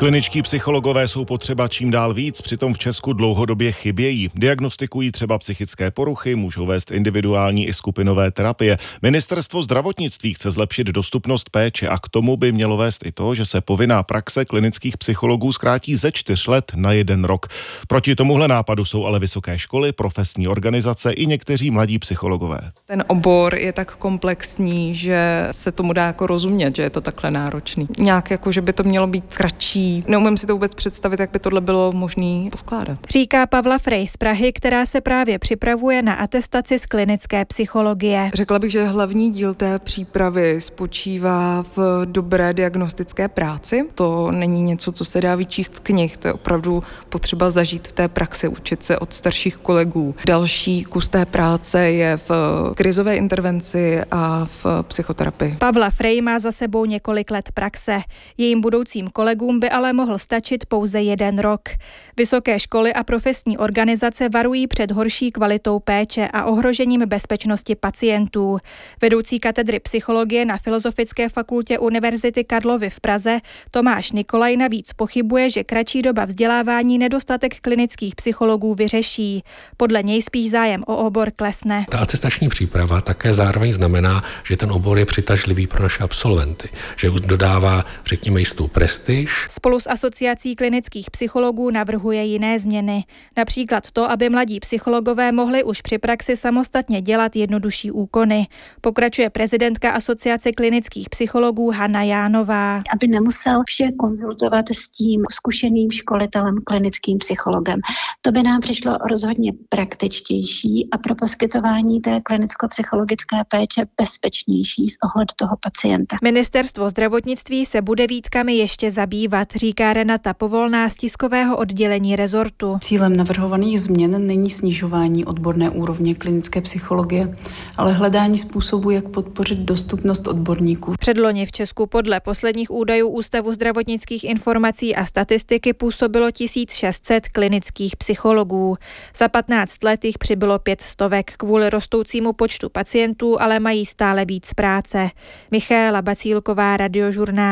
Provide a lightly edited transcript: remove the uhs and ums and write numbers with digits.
Kliničtí psychologové jsou potřeba čím dál víc, přitom v Česku dlouhodobě chybějí. Diagnostikují třeba psychické poruchy, můžou vést individuální i skupinové terapie. Ministerstvo zdravotnictví chce zlepšit dostupnost péče a k tomu by mělo vést i to, že se povinná praxe klinických psychologů zkrátí ze 4 let na 1 rok. Proti tomuhle nápadu jsou ale vysoké školy, profesní organizace i někteří mladí psychologové. Ten obor je tak komplexní, že se tomu dá jako rozumět, že je to takhle náročný. Nějak jako, že by to mělo být kratší. Neumím si to vůbec představit, jak by tohle bylo možné poskládat. Říká Pavla Frey z Prahy, která se právě připravuje na atestaci z klinické psychologie. Řekla bych, že hlavní díl té přípravy spočívá v dobré diagnostické práci. To není něco, co se dá vyčíst z knih, to je opravdu potřeba zažít v té praxi, učit se od starších kolegů. Další kus té práce je v krizové intervenci a v psychoterapii. Pavla Frey má za sebou několik let praxe. Jejím budoucím kolegům by ale mohl stačit pouze 1 rok. Vysoké školy a profesní organizace varují před horší kvalitou péče a ohrožením bezpečnosti pacientů. Vedoucí katedry psychologie na Filozofické fakultě Univerzity Karlovy v Praze Tomáš Nikolaj navíc pochybuje, že kratší doba vzdělávání nedostatek klinických psychologů vyřeší. Podle něj spíš zájem o obor klesne. Ta atestační příprava také zároveň znamená, že ten obor je přitažlivý pro naše absolventy, že dodává, řekněme, jistou prestiž. Spolu s Asociací klinických psychologů navrhuje jiné změny. Například to, aby mladí psychologové mohli už při praxi samostatně dělat jednodušší úkony. Pokračuje prezidentka Asociace klinických psychologů Hana Jánová. Aby nemusel vše konzultovat s tím zkušeným školitelem, klinickým psychologem. To by nám přišlo rozhodně praktičtější a pro poskytování té klinicko-psychologické péče bezpečnější z ohledu toho pacienta. Ministerstvo zdravotnictví se bude výtkami ještě zabývat, říká Renata Povolná z tiskového oddělení rezortu. Cílem navrhovaných změn není snižování odborné úrovně klinické psychologie, ale hledání způsobu, jak podpořit dostupnost odborníků. Předloni v Česku podle posledních údajů Ústavu zdravotnických informací a statistiky působilo 1600 klinických psychologů. Za 15 let jich přibylo 500. Kvůli rostoucímu počtu pacientů ale mají stále víc práce. Michaela Bacílková, Radiožurnál.